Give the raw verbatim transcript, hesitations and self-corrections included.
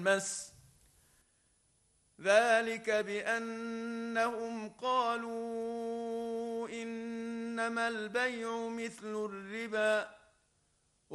والمس، ذلك بأنهم قالوا إنما البيع مثل الربا